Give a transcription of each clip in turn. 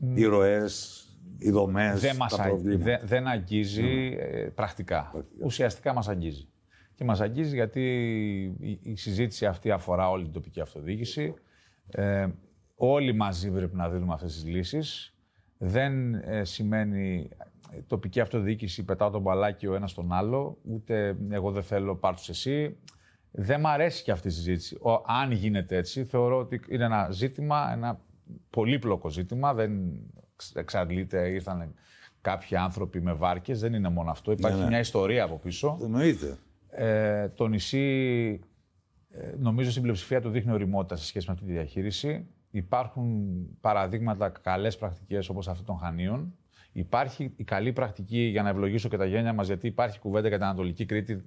οι ροές, οι δομές, τα προβλήματα. Δεν αγγίζει πρακτικά. Ουσιαστικά μας αγγίζει. Και μας αγγίζει γιατί η συζήτηση αυτή αφορά όλη την τοπική αυτοδιοίκηση. Όλοι μαζί πρέπει να δίνουμε αυτές τις λύσεις. Δεν σημαίνει τοπική αυτοδιοίκηση πετάω τον μπαλάκι ο ένας στον άλλο, ούτε εγώ δεν θέλω πάρ' τους εσύ. Δεν μ' αρέσει και αυτή η συζήτηση. Αν γίνεται έτσι, θεωρώ ότι είναι ένα ζήτημα, ένα πολύπλοκο ζήτημα. Δεν εξαντλείται, ήρθαν κάποιοι άνθρωποι με βάρκες, δεν είναι μόνο αυτό. Υπάρχει μια ιστορία από πίσω. Εννοείται. Το νησί, νομίζω στην πλειοψηφία του δείχνει ωριμότητα σε σχέση με αυτή τη διαχείριση. Υπάρχουν παραδείγματα, καλές πρακτικές όπως αυτή των Χανίων. Υπάρχει η καλή πρακτική, για να ευλογήσω και τα γένια μας, γιατί υπάρχει κουβέντα για την Ανατολική Κρήτη.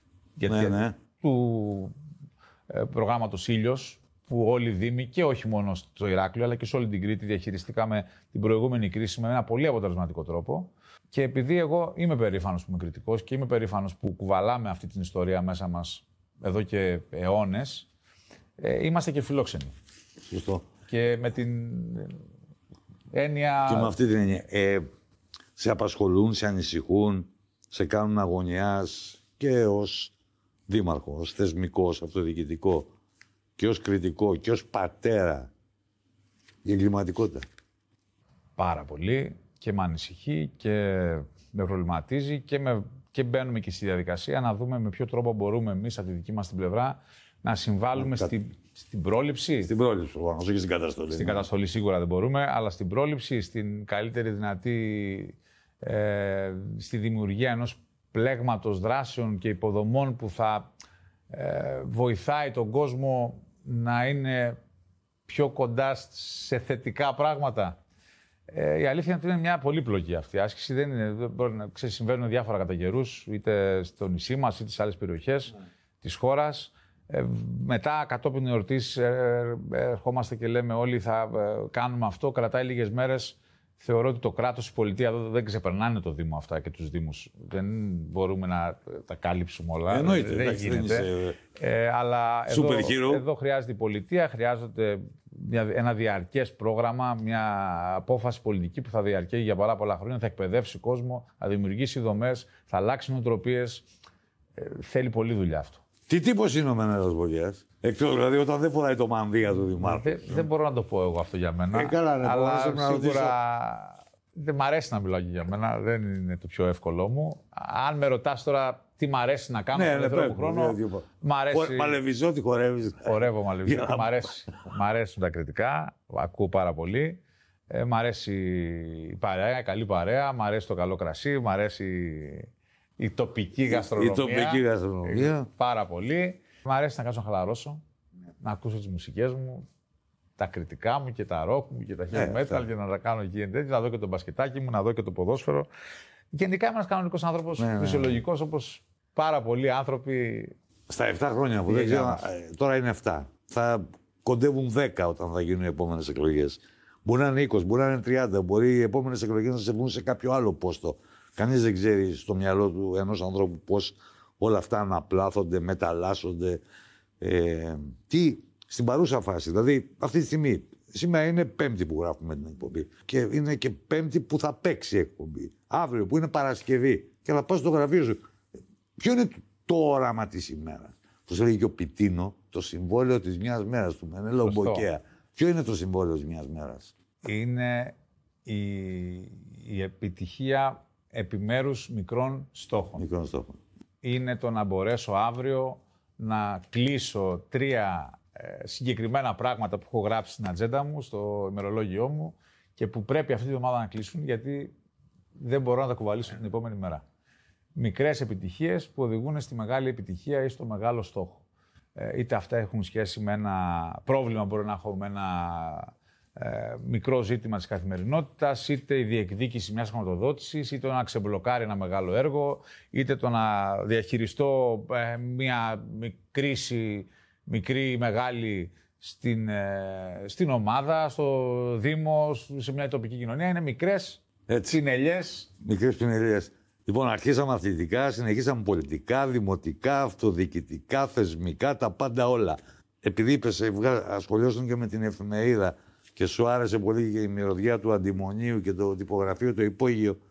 Του προγράμματος Ήλιος, που όλοι οι Δήμοι και όχι μόνο στο Ηράκλειο, αλλά και σε όλη την Κρήτη διαχειριστήκαμε την προηγούμενη κρίση με ένα πολύ αποτελεσματικό τρόπο. Και επειδή εγώ είμαι περήφανος που είμαι κριτικός και είμαι περήφανος που κουβαλάμε αυτή την ιστορία μέσα μας εδώ και αιώνες, είμαστε και φιλόξενοι. Σωστό. Και με την έννοια... Και με αυτή την έννοια. Σε απασχολούν, σε ανησυχούν, σε κάνουν αγωνιάς και ως δήμαρχο, ως θεσμικό, ως αυτοδιοικητικό και ως κριτικό και ως πατέρα η εγκληματικότητα. Πάρα πολύ και με ανησυχεί και με προβληματίζει και μπαίνουμε και στη διαδικασία να δούμε με ποιο τρόπο μπορούμε εμείς από τη δική μας την πλευρά να συμβάλλουμε στην πρόληψη. Στην πρόληψη, όχι στην καταστολή. Στην καταστολή σίγουρα δεν μπορούμε, αλλά στην πρόληψη, στην καλύτερη δυνατή, στη δημιουργία ενός πλέγματος δράσεων και υποδομών που θα βοηθάει τον κόσμο να είναι πιο κοντά σε θετικά πράγματα. Η αλήθεια είναι ότι είναι μια πολύπλοκη αυτή η άσκηση. Συμβαίνουν διάφορα κατά καιρούς, είτε στο νησί μας, είτε σε άλλες περιοχές της χώρας. Μετά, κατόπιν εορτής, ερχόμαστε και λέμε όλοι θα κάνουμε αυτό, κρατάει λίγες μέρες. Θεωρώ ότι το κράτος, η πολιτεία δεν ξεπερνάνε το Δήμο αυτά και τους Δήμους. Δεν μπορούμε να τα κάλυψουμε όλα. Εννοείται, δεν γίνεται. Αλλά εδώ χρειάζεται η πολιτεία, χρειάζεται ένα διαρκές πρόγραμμα, μια απόφαση πολιτική που θα διαρκεί για πολλά χρόνια, θα εκπαιδεύσει κόσμο, θα δημιουργήσει δομές, θα αλλάξει νοοτροπίες. Θέλει πολλή δουλειά αυτό. Τι τύπος είναι ο Μενέλαος Βογιάς? Εκτός δηλαδή όταν δεν φοράει το μανδύα του Δημάρχου. Δεν μπορώ να το πω εγώ αυτό για μένα. Αλλά σίγουρα δεν μ' αρέσει να μιλάω και για μένα. Δεν είναι το πιο εύκολο μου. Αν με ρωτάς τώρα τι μ' αρέσει να κάνω στον ελεύθερο μου χρόνο. Μ' αρέσει. Μαλεβιζότη χορεύεις. Χορεύω Μαλεβιζότη. Μ' αρέσουν τα κριτικά. Ακούω πάρα πολύ. Μ' αρέσει η παρέα, η καλή παρέα. Μ' αρέσει το καλό κρασί. Μ' αρέσει η τοπική γαστρονομία. Πάρα πολύ. Μ' αρέσει να κάτσω να χαλαρώσω, να ακούσω τις μουσικές μου, τα κριτικά μου και τα ροκ μου και τα heavy metal και να τα κάνω εκεί εντέτοιμο, να δω και το μπασκετάκι μου, να δω και το ποδόσφαιρο. Γενικά είμαι ένας κανονικός άνθρωπος, φυσιολογικός, όπως πάρα πολλοί άνθρωποι. Στα 7 χρόνια που δεν ξέρω, τώρα είναι 7. Θα κοντεύουν 10 όταν θα γίνουν οι επόμενες εκλογές. Μπορεί να είναι 20, μπορεί να είναι 30, μπορεί οι επόμενες εκλογές να σε βγουν σε κάποιο άλλο πόστο. Κανείς δεν ξέρει στο μυαλό του ενός ανθρώπου πώς όλα αυτά αναπλάθονται, μεταλλάσσονται. Τι στην παρούσα φάση, δηλαδή αυτή τη στιγμή, σήμερα είναι Πέμπτη που γράφουμε την εκπομπή και είναι και Πέμπτη που θα παίξει η εκπομπή. Αύριο που είναι Παρασκευή και θα πας στο γραφείο σου. Ποιο είναι το όραμα της ημέρας? Πώς έλεγε και ο Πιτίνο, το συμβόλαιο της μιας μέρας του Μενέλαου Μποκέα. Ποιο είναι το συμβόλαιο της μιας μέρας? Είναι η επιτυχία επιμέρους μικρών στόχων. Είναι το να μπορέσω αύριο να κλείσω 3 συγκεκριμένα πράγματα που έχω γράψει στην ατζέντα μου, στο ημερολόγιό μου και που πρέπει αυτή τη εβδομάδα να κλείσουν γιατί δεν μπορώ να τα κουβαλήσω την επόμενη μέρα. Μικρές επιτυχίες που οδηγούν στη μεγάλη επιτυχία ή στο μεγάλο στόχο. Είτε αυτά έχουν σχέση με ένα πρόβλημα, μπορεί να έχω με ένα μικρό ζήτημα της καθημερινότητας, είτε η διεκδίκηση μιας χρηματοδότησης, είτε το να ξεμπλοκάρει ένα μεγάλο έργο, είτε το να διαχειριστώ μια κρίση, μικρή ή μεγάλη, στην ομάδα, στο Δήμο, σε μια τοπική κοινωνία. Είναι μικρές πινελιές. Μικρές πινελιές. Λοιπόν, αρχίσαμε αθλητικά, συνεχίσαμε πολιτικά, δημοτικά, αυτοδιοικητικά, θεσμικά, τα πάντα όλα. Επειδή είπες, ασχολιώσουν και με την εφημερίδα και σου άρεσε πολύ και η μυρωδιά του αντιμονίου και το τυπογραφείο το υπόγειο